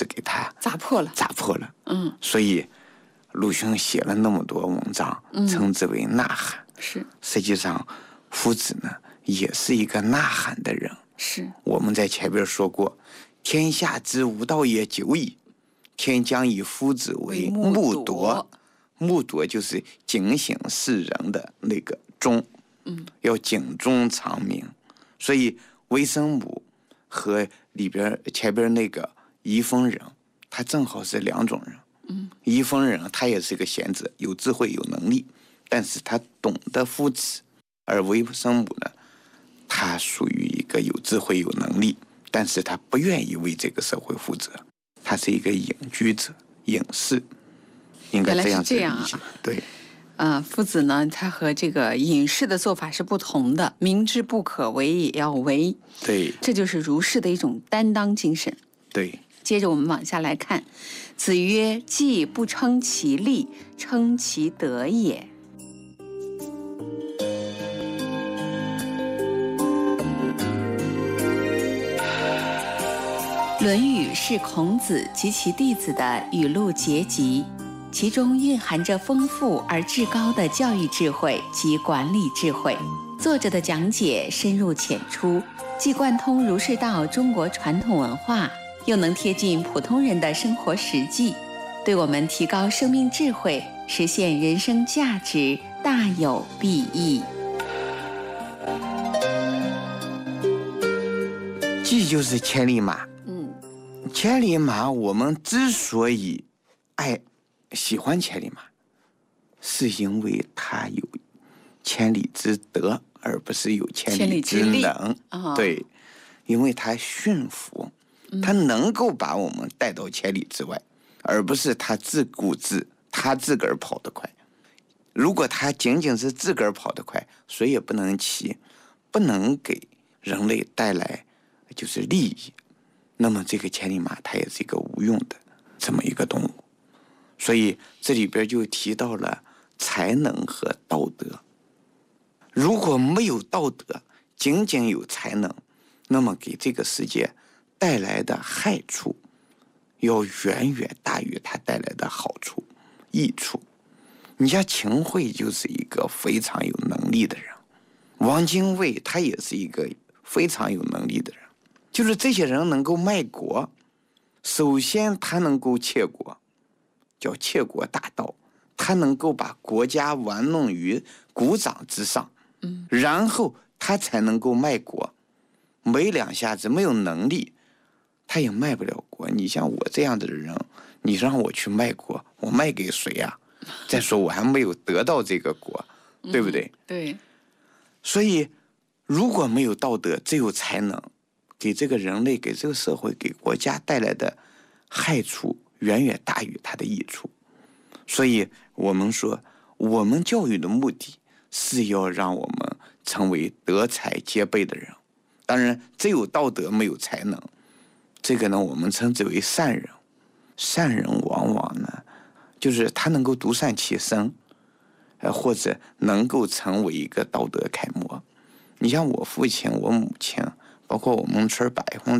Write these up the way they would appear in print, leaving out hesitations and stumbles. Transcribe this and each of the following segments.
是给他砸破了。 所以鲁迅写了那么多文章，称之为呐喊。 是， 实际上夫子呢也是一个呐喊的人。 是， 我们在前边说过，天下之无道也久矣，天将以夫子为木铎。木铎就是警醒世人的那个钟，要警钟长鸣。所以微生母和前边那个宜丰人，他正好是两种人。宜丰人他也是个贤者，有智慧有能力，但是他懂得夫子。而微生母呢，他属于一个有智慧有能力，但是他不愿意为这个社会负责，他是一个隐居者，隐士，应该这样子理解。对。 夫子呢，他和这个隐士的做法是不同的，明知不可为也要为。 对， 这就是儒士的一种担当精神。 对。 接着我们往下来看，子曰：既不称其利，称其德也。《论语》是孔子及其弟子的语录结集，其中蕴含着丰富而至高的教育智慧及管理智慧。作者的讲解深入浅出，既贯通儒释道中国传统文化，又能贴近普通人的生活实际，对我们提高生命智慧、实现人生价值大有裨益。 既就是千里马。千里马，我们之所以喜欢千里马，是因为它有千里之德，而不是有千里之能。对，因为它驯服，它能够把我们带到千里之外，而不是它它自个儿跑得快。如果它仅仅是自个儿跑得快，谁也不能骑，不能给人类带来就是利益，那么这个千里马它也是一个无用的这么一个动物。所以这里边就提到了才能和道德。如果没有道德，仅仅有才能，那么给这个世界带来的害处要远远大于它带来的好处益处。你像秦桧就是一个非常有能力的人，王精卫他也是一个非常有能力的人。就是这些人能够卖国，首先他能够窃国，叫窃国大盗，他能够把国家玩弄于股掌之上，然后他才能够卖国。没两下子，没有能力，他也卖不了国。你像我这样的人，你让我去卖国，我卖给谁呀？再说我还没有得到这个国，对不对？ 对。 所以如果没有道德，只有才能，给这个人类、给这个社会、给国家带来的害处远远大于它的益处。所以我们说，我们教育的目的是要让我们成为德才兼备的人。当然，只有道德没有才能，这个呢，我们称之为善人。善人往往呢，就是他能够独善其身，或者能够成为一个道德楷模。你像我父亲、我母亲，包括我们村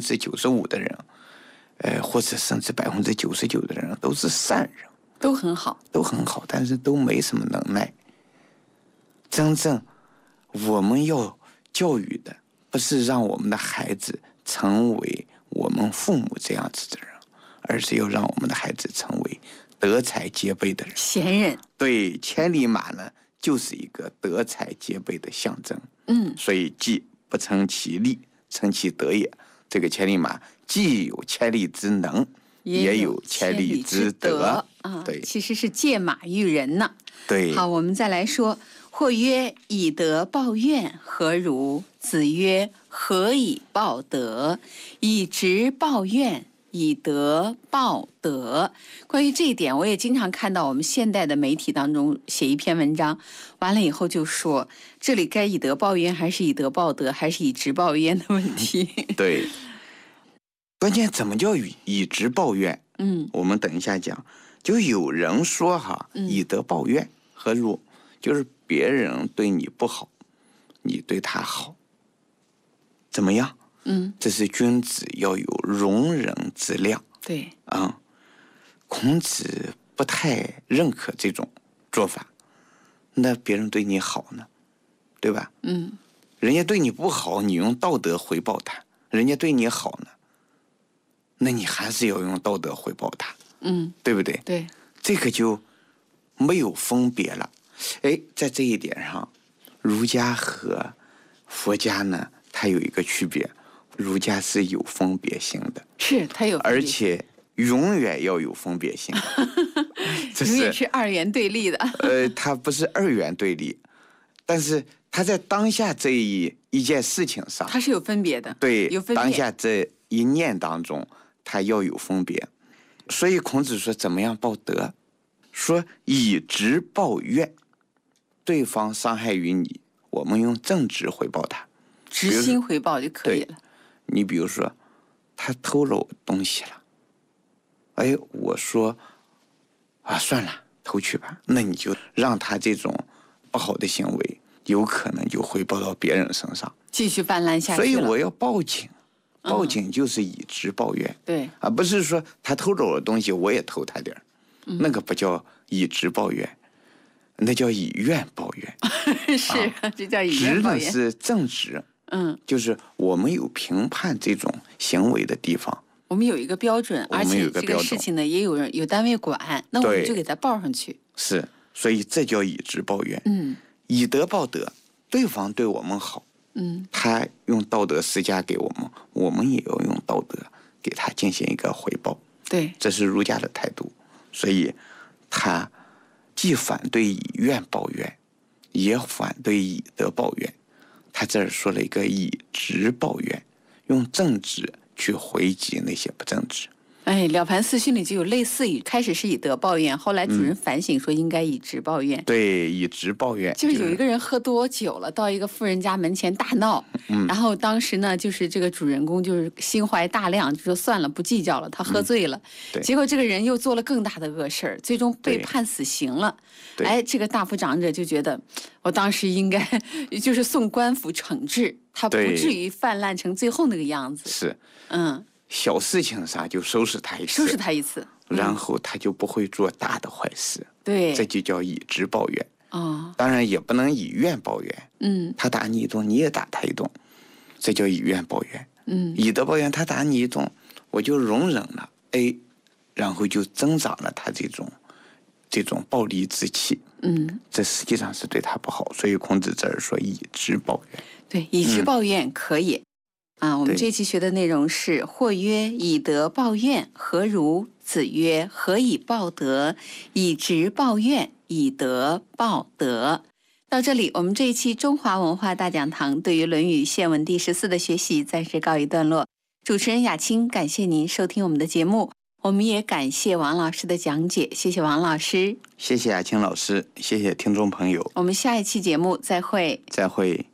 95%的人，或者甚至99%的人都是善人， 都很好， 但是都没什么能耐。真正我们要教育的，不是让我们的孩子成为我们父母这样子的人，而是要让我们的孩子成为德才兼备的人， 贤人。对， 千里马呢，就是一个德才兼备的象征。所以既不称其利，称其德也。这个千里马既有千里之能，也有千里之德。对， 其实是借马喻人呢。 对。 好，我们再来说。或曰：以德报怨，何如？子曰：何以报德？以直报怨，以德报德。关于这一点，我也经常看到我们现代的媒体当中写一篇文章，完了以后就说这里该以德报怨，还是以德报德，还是以直报怨的问题。 对，关键怎么叫以直报怨？我们等一下讲。就有人说以德报怨何如？就是别人对你不好，你对他好，怎么样？这是君子要有容人之量。 对， 孔子不太认可这种做法。那别人对你好呢，对吧？人家对你不好，你用道德回报他；人家对你好呢，那你还是要用道德回报他，对不对？ 对， 这个就没有分别了。在这一点上，儒家和佛家呢，它有一个区别，儒家是有分别性的， 是它有分别， 而且永远要有分别性， 永远是二元对立的。 它不是二元对立，但是它在当下这一件事情上， 它是有分别的。 对， 有分别。 当下这一念当中，它要有分别。所以孔子说怎么样报德？说以直报怨，对方伤害于你，我们用正直回报他， 直心回报就可以了。 你比如说，他偷了我东西了，我说算了，偷去吧。那你就让他这种不好的行为，有可能就回报到别人身上， 继续泛滥下去。 所以我要报警，报警就是以直报怨。 对， 不是说他偷了我的东西，我也偷他点儿，那个不叫以直报怨，那叫以怨报怨。 是，这叫以怨报怨。 直呢是正直，就是我们有评判这种行为的地方， 我们有一个标准，而且这个事情呢也有单位管，那我们就给他报上去。 是，所以这叫以直报怨。以德报德，对方对我们好，他用道德施加给我们，我们也要用道德给他进行一个回报。 对， 这是儒家的态度。所以他既反对以怨报怨，也反对以德报怨。他这儿说了一个以直报怨，用正直去回击那些不正直。 了凡四训里就有类似于，开始是以德报怨，后来主人反省说应该以直报怨。 对，以直报怨， 就是有一个人喝多酒了，到一个富人家门前大闹，然后当时呢，就是这个主人公就是心怀大量，就说算了，不计较了，他喝醉了。结果这个人又做了更大的恶事儿，最终被判死刑了。这个大夫长者就觉得，我当时应该就是送官府惩治他，不至于泛滥成最后那个样子。 是，小事情上就收拾他一次，然后他就不会做大的坏事。 对， 这就叫以直报怨。当然也不能以怨报怨。他打你一顿，你也打他一顿，这叫以怨报怨。以德报怨，他打你一顿，我就容忍了，然后就增长了他这种暴戾之气。这实际上是对他不好，所以孔子这儿说以直报怨。 对，以直报怨可以。我们这期学的内容是：或曰以德报怨，何如？子曰：何以报德？以直报怨，以德报德。到这里，我们这一期中华文化大讲堂对于《论语》宪文第14的学习暂时告一段落。主持人雅青，感谢您收听我们的节目，我们也感谢王老师的讲解，谢谢王老师， 谢谢雅青老师，谢谢听众朋友， 我们下一期节目再会。 再会。